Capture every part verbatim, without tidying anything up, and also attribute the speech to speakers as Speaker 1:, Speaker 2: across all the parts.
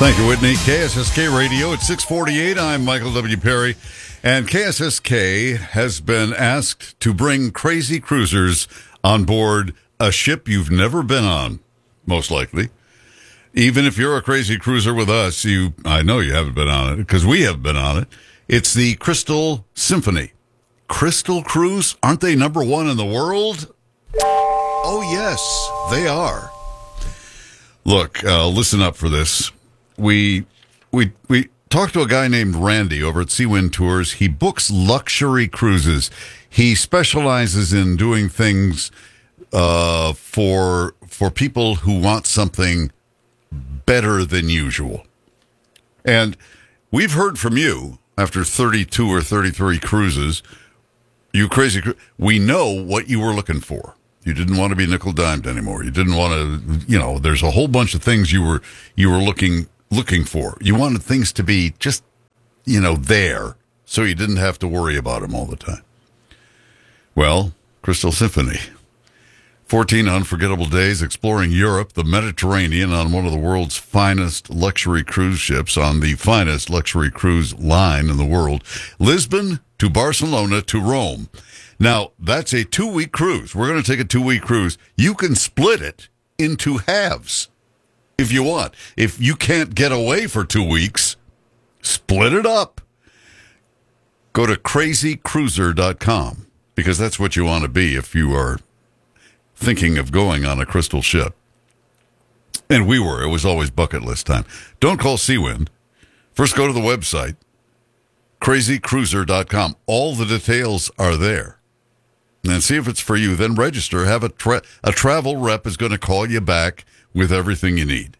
Speaker 1: Thank you, Whitney. K S S K Radio at six forty-eight. I'm Michael W. Perry. And K S S K has been asked to bring crazy cruisers on board a ship you've never been on, most likely. Even if you're a crazy cruiser with us, you I know you haven't been on it, because we have been on it. It's the Crystal Symphony. Crystal Cruise? Aren't they number one in the world? Oh, yes, they are. Look, uh, listen up for this. We we we talked to a guy named Randy over at Seawind Tours. He books luxury cruises. He specializes in doing things uh, for for people who want something better than usual. And we've heard from you after thirty-two or thirty-three cruises. You crazy! We know what you were looking for. You didn't want to be nickel-dimed anymore. You didn't want to, you know, there's a whole bunch of things you were you were looking looking for. You wanted things to be just, you know, there, so you didn't have to worry about them all the time. Well, Crystal Symphony. fourteen unforgettable days exploring Europe, the Mediterranean on one of the world's finest luxury cruise ships on the finest luxury cruise line in the world. Lisbon to Barcelona to Rome. Now, that's a two-week cruise. We're going to take a two-week cruise. You can split it into halves if you want. If you can't get away for two weeks, split it up. Go to crazy cruiser dot com, because that's what you want to be if you are thinking of going on a crystal ship. And we were. It was always bucket list time. Don't call Seawind. First, go to the website, crazy cruiser dot com. All the details are there. And see if it's for you. Then register. Have a tra- a travel rep is going to call you back with everything you need.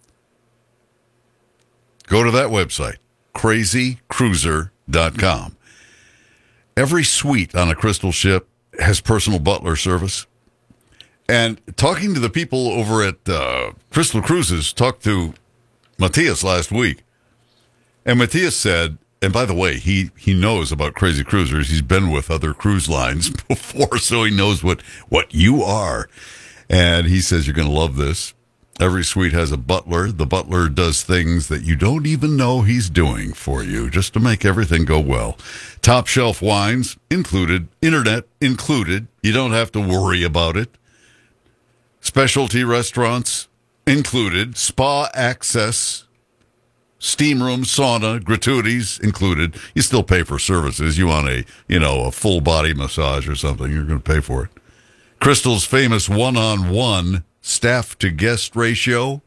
Speaker 1: Go to that website, crazy cruiser dot com. Every suite on a crystal ship has personal butler service. And talking to the people over at uh, Crystal Cruises, talked to Matthias last week. And Matthias said, and by the way, he, he knows about crazy cruisers. He's been with other cruise lines before, so he knows what, what you are. And he says, you're going to love this. Every suite has a butler. The butler does things that you don't even know he's doing for you, just to make everything go well. Top shelf wines included. Internet included. You don't have to worry about it. Specialty restaurants included. Spa access. Steam room, sauna, gratuities included. You still pay for services. You want a, you know, a full body massage or something, you're going to pay for it. Crystal's famous one-on-one staff to guest ratio.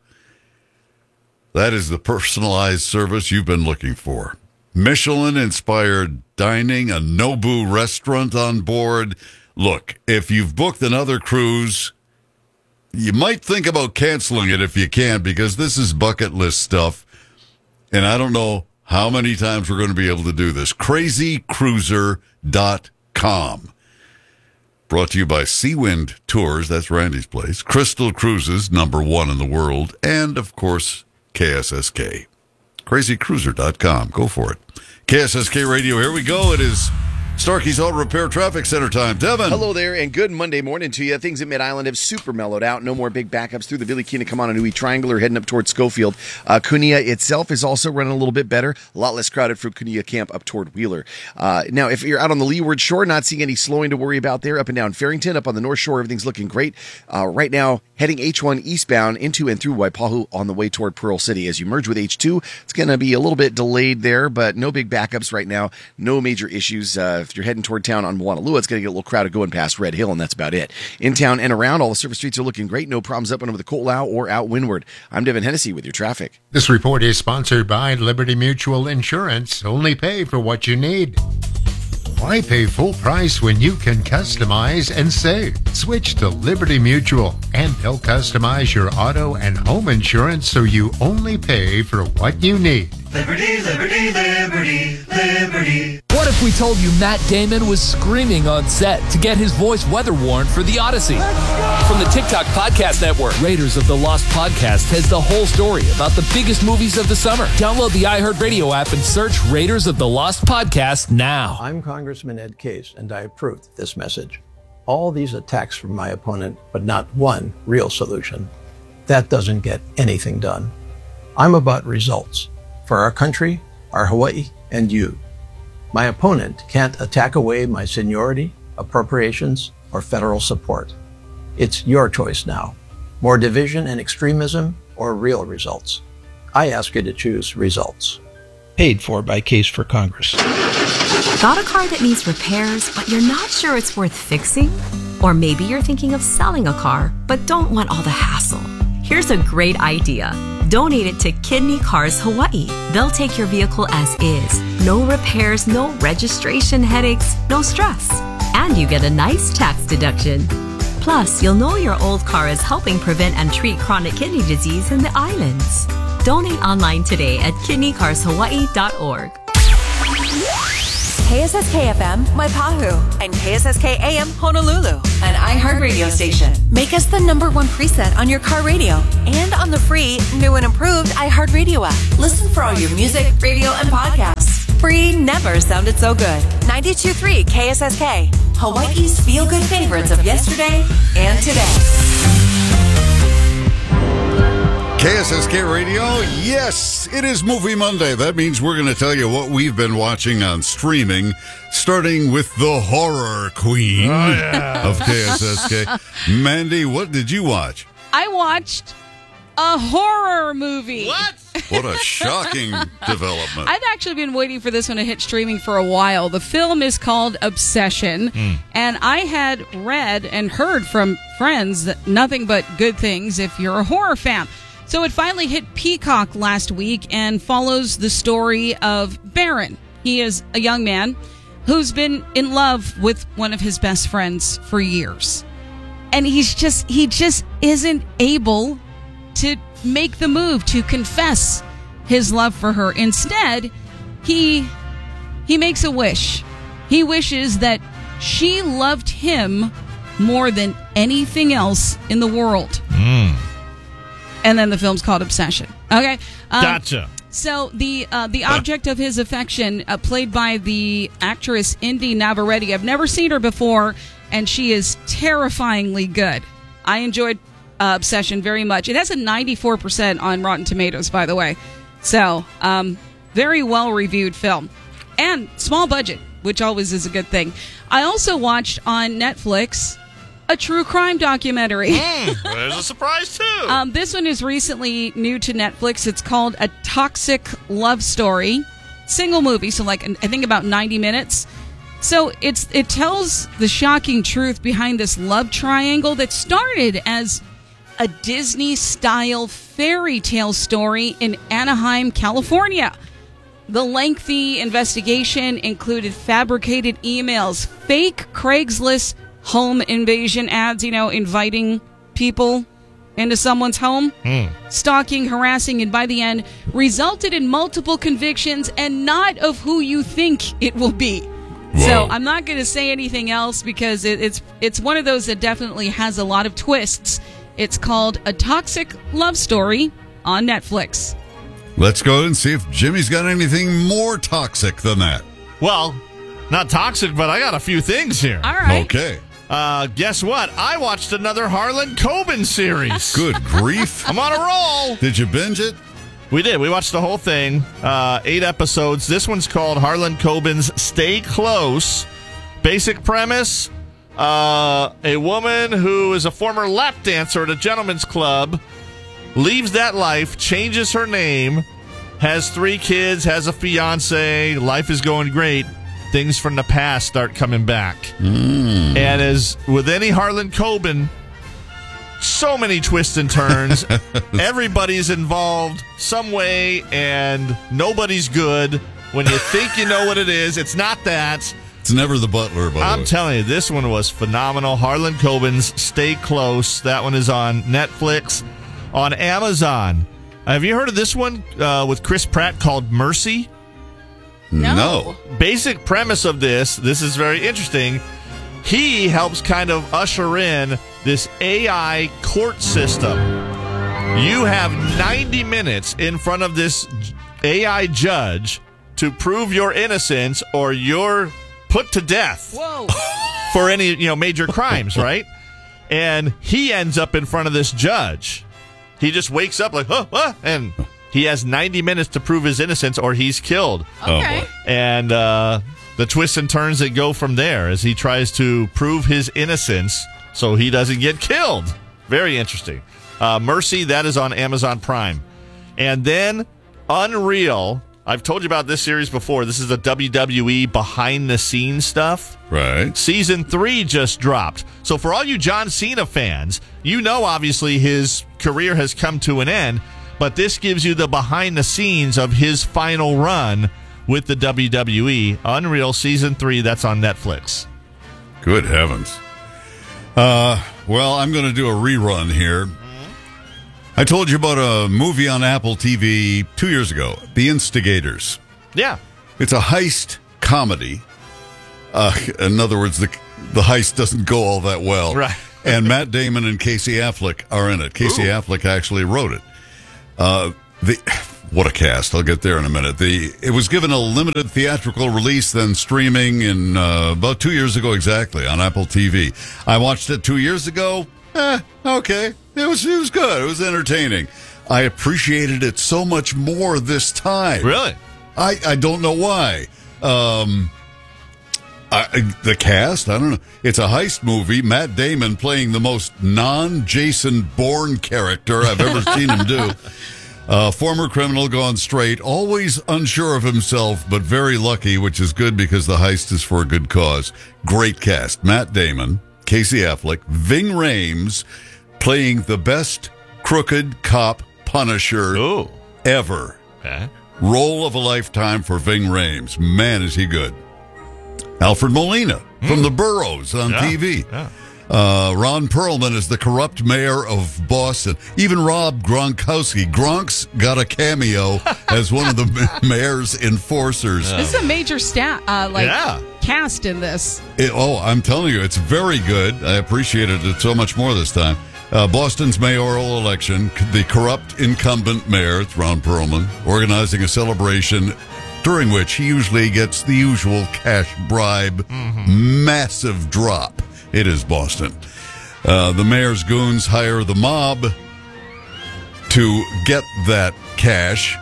Speaker 1: That is the personalized service you've been looking for. Michelin-inspired dining, a Nobu restaurant on board. Look, if you've booked another cruise, you might think about canceling it if you can, because this is bucket list stuff. And I don't know how many times we're going to be able to do this. crazy cruiser dot com. Brought to you by Seawind Tours. That's Randy's place. Crystal Cruises, number one in the world. And, of course, K S S K. crazy cruiser dot com. Go for it. K S S K Radio, here we go. It is Starkey's Auto Repair Traffic Center time. Devin.
Speaker 2: Hello there, and good Monday morning to you. Things at Mid-Island have super mellowed out. No more big backups through the Billy Keena Kamananui Triangle or heading up towards Schofield. Uh, Kunia itself is also running a little bit better. A lot less crowded from Kunia Camp up toward Wheeler. Uh, now, if you're out on the leeward shore, not seeing any slowing to worry about there. Up and down Farrington, up on the north shore, everything's looking great. Uh, right now, heading H one eastbound into and through Waipahu on the way toward Pearl City. As you merge with H two, it's going to be a little bit delayed there, but no big backups right now. No major issues. Uh, if you're heading toward town on Moanalua, it's going to get a little crowded going past Red Hill, and that's about it. In town and around, all the surface streets are looking great. No problems up and over the Ko'olau or out windward. I'm Devin Hennessy with your traffic.
Speaker 3: This report is sponsored by Liberty Mutual Insurance. Only pay for what you need. Why pay full price when you can customize and save? Switch to Liberty Mutual, and they'll customize your auto and home insurance so you only pay for what you need.
Speaker 4: Liberty, liberty, liberty, liberty.
Speaker 5: What if we told you Matt Damon was screaming on set to get his voice weather worn for The Odyssey? From the TikTok Podcast Network, Raiders of the Lost Podcast has the whole story about the biggest movies of the summer. Download the iHeartRadio app and search Raiders of the Lost Podcast now.
Speaker 6: I'm Congressman Ed Case, and I approve this message. All these attacks from my opponent, but not one real solution. That doesn't get anything done. I'm about results for our country, our Hawaii, and you. My opponent can't attack away my seniority, appropriations, or federal support. It's your choice now. More division and extremism or real results? I ask you to choose results. Paid for by Case for Congress.
Speaker 7: Got a car that needs repairs, but you're not sure it's worth fixing? Or maybe you're thinking of selling a car, but don't want all the hassle. Here's a great idea. Donate it to Kidney Cars Hawaii. They'll take your vehicle as is. No repairs, no registration headaches, no stress. And you get a nice tax deduction. Plus, you'll know your old car is helping prevent and treat chronic kidney disease in the islands. Donate online today at kidney cars hawaii dot org.
Speaker 8: K S S K F M, Waipahu, and K S S K A M, Honolulu, an iHeartRadio station. Make us the number one preset on your car radio and on the free, new and improved iHeartRadio app. Listen for all your music, radio, and podcasts. Free never sounded so good. ninety-two point three K S S K, Hawaii's feel-good favorites of yesterday and today.
Speaker 1: K S S K Radio, yes, it is Movie Monday. That means we're going to tell you what we've been watching on streaming, starting with the horror queen
Speaker 9: oh, yeah.
Speaker 1: of K S S K. Mandy, what did you watch?
Speaker 10: I watched a horror movie.
Speaker 9: What?
Speaker 1: What a shocking development.
Speaker 10: I've actually been waiting for this one to hit streaming for a while. The film is called Obsession, mm. and I had read and heard from friends that nothing but good things if you're a horror fan. So it finally hit Peacock last week and follows the story of Baron. He is a young man who's been in love with one of his best friends for years. And he's just he just isn't able to make the move to confess his love for her. Instead, he he makes a wish. He wishes that she loved him more than anything else in the world.
Speaker 9: Mm.
Speaker 10: And then the film's called Obsession. Okay? Um,
Speaker 9: gotcha.
Speaker 10: So the uh, the object of his affection, uh, played by the actress Indy Navarrete. I've never seen her before, and she is terrifyingly good. I enjoyed uh, Obsession very much. It has a ninety-four percent on Rotten Tomatoes, by the way. So, um, very well-reviewed film. And small budget, which always is a good thing. I also watched on Netflix a true crime documentary.
Speaker 9: Mm, there's a surprise, too.
Speaker 10: Um, this one is recently new to Netflix. It's called A Toxic Love Story. Single movie, so like I think about ninety minutes. So it's it tells the shocking truth behind this love triangle that started as a Disney-style fairy tale story in Anaheim, California. The lengthy investigation included fabricated emails, fake Craigslist home invasion ads, you know, inviting people into someone's home,
Speaker 9: mm.
Speaker 10: stalking, harassing, and by the end, resulted in multiple convictions and not of who you think it will be.
Speaker 1: Whoa.
Speaker 10: So I'm not going to say anything else because it, it's it's one of those that definitely has a lot of twists. It's called A Toxic Love Story on Netflix.
Speaker 1: Let's go and see if Jimmy's got anything more toxic than that.
Speaker 9: Well, not toxic, but I got a few things here.
Speaker 10: All right.
Speaker 1: Okay.
Speaker 9: Uh, guess what? I watched another Harlan Coben series.
Speaker 1: Good grief.
Speaker 9: I'm on a roll.
Speaker 1: Did you binge it?
Speaker 9: We did. We watched the whole thing. Uh, eight episodes. This one's called Harlan Coben's Stay Close. Basic premise, uh, a woman who is a former lap dancer at a gentleman's club leaves that life, changes her name, has three kids, has a fiance, life is going great. Things from the past start coming back.
Speaker 1: Mm.
Speaker 9: And as with any Harlan Coben, so many twists and turns. Everybody's involved some way, and nobody's good. When you think you know what it is, it's not that.
Speaker 1: It's never the butler, by the
Speaker 9: I'm
Speaker 1: way.
Speaker 9: telling you, this one was phenomenal. Harlan Coben's Stay Close. That one is on Netflix. On Amazon. Have you heard of this one uh, with Chris Pratt called Mercy?
Speaker 10: No.
Speaker 1: No.
Speaker 9: Basic premise of this, this is very interesting. He helps kind of usher in this A I court system. You have ninety minutes in front of this A I judge to prove your innocence or you're put to death.
Speaker 10: Whoa.
Speaker 9: For any, you know, major crimes, right? And he ends up in front of this judge. He just wakes up like, huh, huh, and He has ninety minutes to prove his innocence or he's killed.
Speaker 10: Okay.
Speaker 9: And uh, the twists and turns that go from there as he tries to prove his innocence so he doesn't get killed. Very interesting. Uh, Mercy, that is on Amazon Prime. And then Unreal. I've told you about this series before. This is the W W E behind-the-scenes stuff.
Speaker 1: Right.
Speaker 9: Season three just dropped. So for all you John Cena fans, you know obviously his career has come to an end, but this gives you the behind-the-scenes of his final run with the W W E. Unreal Season three, that's on Netflix.
Speaker 1: Good heavens. Uh, well, I'm going to do a rerun here. I told you about a movie on Apple T V two years ago, The Instigators.
Speaker 9: Yeah.
Speaker 1: It's a heist comedy. Uh, in other words, the the heist doesn't go all that well.
Speaker 9: Right.
Speaker 1: And Matt Damon and Casey Affleck are in it. Casey
Speaker 9: Ooh.
Speaker 1: Affleck actually wrote it. Uh, the what a cast! I'll get there in a minute. The it was given a limited theatrical release, then streaming in uh, about two years ago exactly on Apple T V. I watched it two years ago. Eh, okay. It was it was good. It was entertaining. I appreciated it so much more this time.
Speaker 9: Really?
Speaker 1: I, I don't know why. Um, I, the cast, I don't know. It's a heist movie. Matt Damon playing the most non-Jason Bourne character I've ever seen him do. Uh, former criminal gone straight, always unsure of himself, but very lucky, which is good because the heist is for a good cause. Great cast. Matt Damon, Casey Affleck, Ving Rhames playing the best crooked cop Punisher
Speaker 9: Ooh.
Speaker 1: ever.
Speaker 9: Okay.
Speaker 1: Role of a lifetime for Ving Rhames. Man, is he good. Alfred Molina from
Speaker 9: Mm.
Speaker 1: The Burrows on
Speaker 9: Yeah.
Speaker 1: T V.
Speaker 9: Yeah.
Speaker 1: Uh, Ron Perlman is the corrupt mayor of Boston. Even Rob Gronkowski. Gronk's got a cameo as one of the ma- mayor's enforcers.
Speaker 10: This is a major stat, uh, like
Speaker 9: Yeah.
Speaker 10: cast in this.
Speaker 1: It- oh, I'm telling you, it's very good. I appreciated it so much more this time. Uh, Boston's mayoral election, the corrupt incumbent mayor, it's Ron Perlman, organizing a celebration during which he usually gets the usual cash bribe, massive drop. It is Boston. Uh, the mayor's goons hire the mob to get that cash,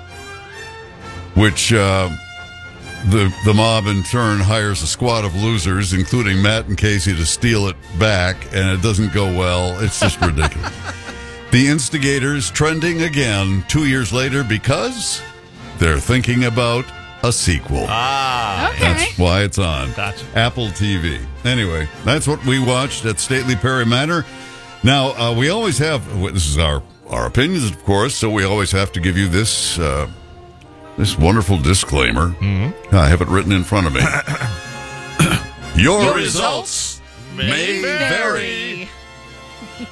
Speaker 1: which uh, the the mob in turn hires a squad of losers, including Matt and Casey, to steal it back, and it doesn't go well. It's just ridiculous. The Instigators trending again two years later because they're thinking about a sequel.
Speaker 9: Ah.
Speaker 10: Okay.
Speaker 1: That's why it's on
Speaker 9: Gotcha.
Speaker 1: Apple T V. Anyway, that's what we watched at Stately Perry Manor. Now, uh, we always have, this is our, our opinions, of course, so we always have to give you this uh, this wonderful disclaimer. Mm-hmm. I have it written in front of me. Your,
Speaker 9: Your
Speaker 1: results
Speaker 9: results
Speaker 1: may
Speaker 9: may
Speaker 1: vary.
Speaker 10: Very.